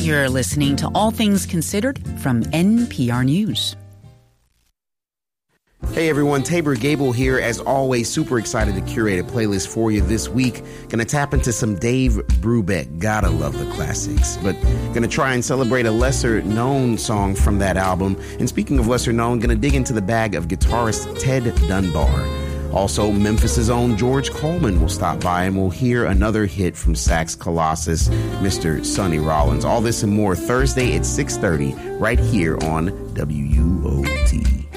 You're listening to All Things Considered from NPR News. Hey everyone, Tabor Gable here. As always, super excited to curate a playlist for you this week. Gonna tap into some Dave Brubeck, gotta love the classics. But gonna try and celebrate a lesser known song from that album. And speaking of lesser known, gonna dig into the bag of guitarist Ted Dunbar. Also, Memphis's own George Coleman will stop by and we'll hear another hit from sax colossus, Mr. Sonny Rollins. All this and more Thursday at 6:30 right here on WUOC.